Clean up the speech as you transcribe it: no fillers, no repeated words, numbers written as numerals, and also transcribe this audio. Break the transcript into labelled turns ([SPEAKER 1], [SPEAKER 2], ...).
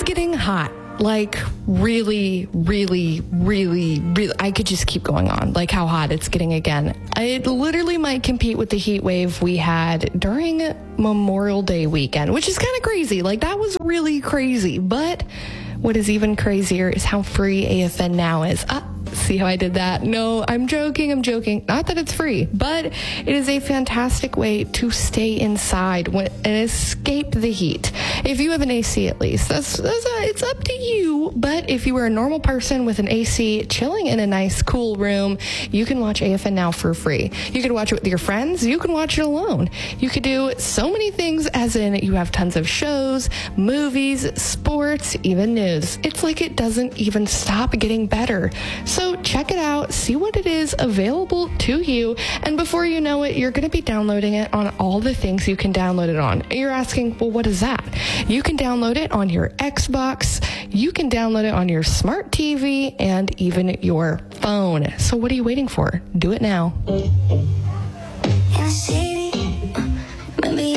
[SPEAKER 1] It's getting hot. Like, really, really, really, really, I could just keep going on, like how hot it's getting again. It literally might compete with the heat wave we had during Memorial Day weekend, which is kind of crazy. Like, that was really crazy. But what is even crazier is how free AFN Now is. See how I did that? No, I'm joking. Not that it's free, but it is a fantastic way to stay inside and escape the heat. If you have an AC, at least, it's up to you. But if you are a normal person with an AC chilling in a nice, cool room, you can watch AFN Now for free. You can watch it with your friends. You can watch it alone. You could do so many things, as in you have tons of shows, movies, sports, even news. It's like it doesn't even stop getting better. So check it out, see what it is available to you, and before you know it, you're going to be downloading it on all the things you can download it on. You're asking, well, what is that? You can download it on your Xbox, you can download it on your smart TV, and even your phone. So what are you waiting for? Do it now.
[SPEAKER 2] You see